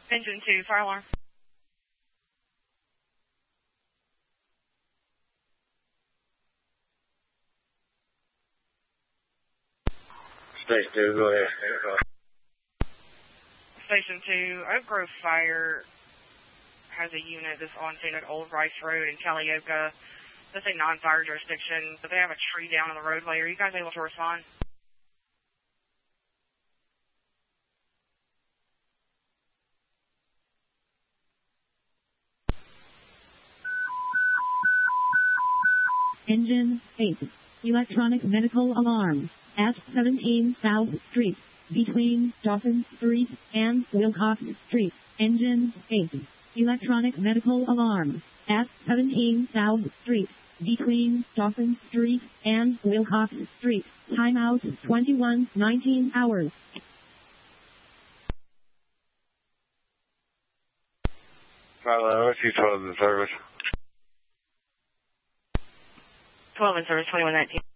Engine 2, fire alarm. Station 2, go ahead. Station 2, Oak Grove Fire has a unit that's on scene at Old Rice Road in Calliope. That's a non-fire jurisdiction, but they have a tree down on the roadway. Are you guys able to respond? Engine 8. Electronic medical alarm at 17 South Street between Dawson Street and Wilcox Street. Engine 8. Electronic medical alarm at 17 South Street between Dawson Street and Wilcox Street. Timeout 21:19 hours. What's you 12 in service? 12 in service, 2119.